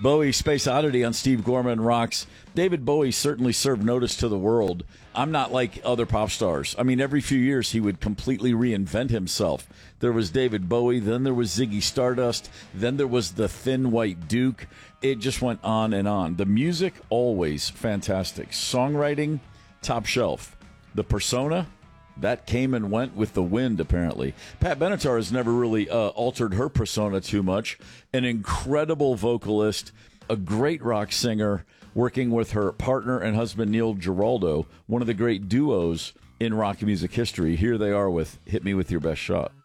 Bowie, Space Oddity on Steve Gorman Rocks. David Bowie certainly served notice to the world. I'm not like other pop stars. I mean, every few years he would completely reinvent himself. There was David Bowie, then there was Ziggy Stardust, then there was the Thin White Duke. It just went on and on. The music, always fantastic. Songwriting, top shelf. The persona, that came and went with the wind, apparently. Pat Benatar has never really altered her persona too much. An incredible vocalist, a great rock singer, working with her partner and husband, Neil Giraldo, one of the great duos in rock music history. Here they are with Hit Me With Your Best Shot.